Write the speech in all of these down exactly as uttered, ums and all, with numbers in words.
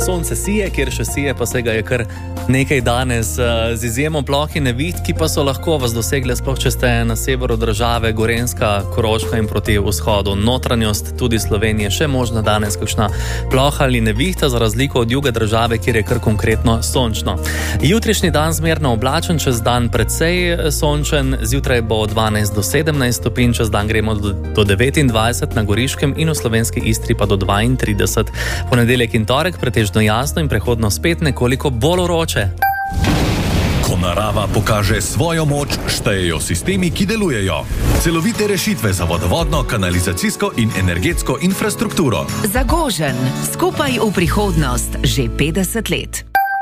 sonce sije, kjer še sije, pa se ga je kar nekaj danes z izjemo plohi neviht, ki pa so lahko vas dosegle, sploh če ste na severu države, Gorenjska, Koroška in proti vzhodu. Notranjost tudi Slovenije še možna danes kakšna ploha ali nevihta, za razliko od juga države, kjer je kar konkretno sončno. Jutrišnji dan zmerno oblačen, čez dan precej sončen, zjutraj bo od dvanajst do sedemnajst stopinj, čez dan gremo do, do devetindvajset na Goriškem in v slovenski Istri pa do dvaintrideset. Ponedeljek in torek pretežno jasno in prehodno spet nekoliko bolj vroče. Ko narava pokaže svojo moč, štejejo sistemi, ki delujejo. Celovite rešitve za vodovodno, kanalizacijsko in energetsko infrastrukturo. Zagožen, skupaj v prihodnost, že petdeset let.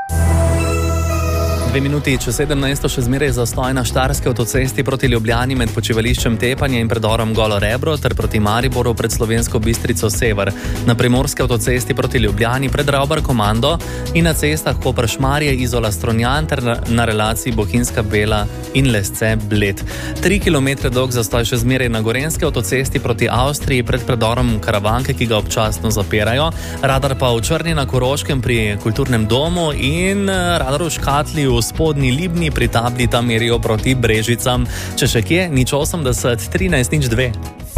Dve minuti čez sedemnajsto še zmeraj zastoj na štajerski avtocesti proti Ljubljani med počivališčem Tepanje in predorom Golo Rebro ter proti Mariboru pred Slovensko Bistrico Sever. Na primorski avtocesti proti Ljubljani pred Ravbar Komando in na cestah Koper-Šmarje, Izola Strunjan ter na, na relaciji Bohinjska Bela in Lesce Bled. Tri kilometre dolg zastoj še zmeraj na Gorenjski avtocesti proti Avstriji pred predorom Karavanke, ki ga občasno zapirajo. Radar pa v Črni na Koroškem pri Kulturnem domu in radar v Škatli v spodnji Libni pri tabli tam merijo proti Brežicam. Če še kje, nič osemdeset, trinajst nič dve.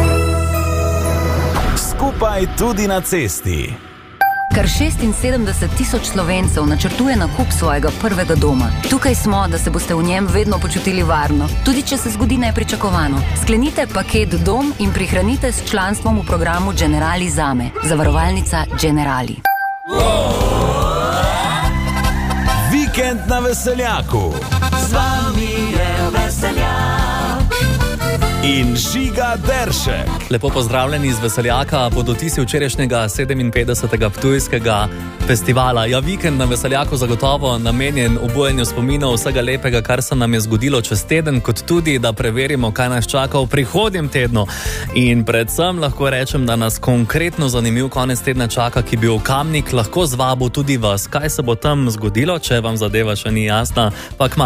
Skupaj tudi na cesti. Kar šestinsedemdeset tisoč Slovencev načrtuje nakup svojega prvega doma. Tukaj smo, da se boste v njem vedno počutili varno, tudi če se zgodi nepričakovano. Sklenite paket Dom in prihranite s članstvom v programu Generali Zame. Zavarovalnica Generali. Vikend na Veseljaku. Z vami je Veseljak in Žiga Deršek. Lepo pozdravljeni iz Veseljaka pod vtisi včerajšnjega sedeminpetdesetega Ptujskega festivala. Ja, vikend na Veseljaku zagotovo namenjen obujanju spominov vsega lepega, kar se nam je zgodilo čez teden, kot tudi, da preverimo, kaj nas čaka v prihodnjem tednu. In predvsem lahko rečem, da nas konkretno zanimiv konec tedna čaka, ki bi v Kamnik lahko zvabil tudi vas. Kaj se bo tam zgodilo, če vam zadeva še ni jasna, pa kmalu